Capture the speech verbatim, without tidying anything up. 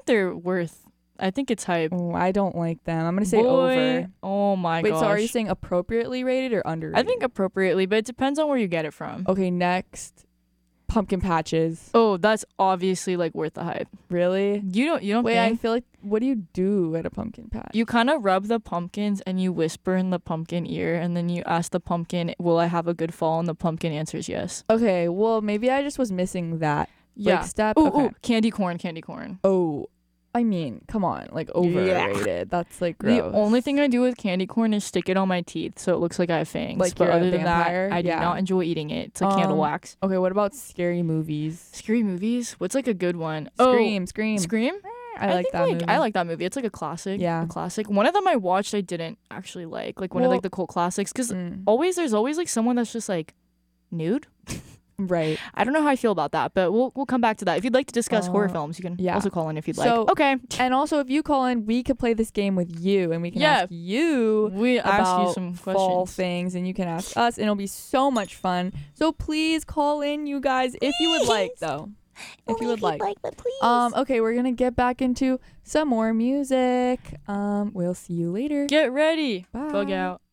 they're worth. I think it's hype. Oh, I don't like them. I'm gonna say Boy. over. Oh my Wait, gosh. so are you saying appropriately rated or underrated? I think appropriately, but it depends on where you get it from. Okay, next, pumpkin patches. Oh, that's obviously like worth the hype. Really? You don't. You don't Wait, I think? feel like, what do you do at a pumpkin patch? You kind of rub the pumpkins and you whisper in the pumpkin ear, and then you ask the pumpkin, "Will I have a good fall?" And the pumpkin answers yes. Okay, well, maybe I just was missing that Yeah. like, step. Ooh, okay. ooh, candy corn, candy corn. Oh, I mean, come on, like overrated. That's like gross. The only thing I do with candy corn is stick it on my teeth so it looks like I have fangs. Like but you're a other than vampire? that, I Yeah. do not enjoy eating it. It's like candle Um, wax. Okay, what about scary movies? Scary movies? What's like a good one? Scream, oh, Scream. Scream? I like think, that like, movie. I like that movie. It's like a classic. Yeah. A classic. One of them I watched I didn't actually like. Like one of Well- like the cult classics. Because Mm, always there's always like someone that's just like nude. right. I don't know how I feel about that, but we'll we'll come back to that. If you'd like to discuss Uh, horror films, you can yeah. also call in if you'd So- like. Okay. And also, if you call in, we could play this game with you, and we can Yeah. ask you We ask about you some fall questions. things, and you can ask us, and it'll be so much fun. So please call in, you guys, if you would like, though. If you would like. but please. Um. Okay, we're gonna get back into some more music. Um. We'll see you later. Get ready. Bye. Bug out.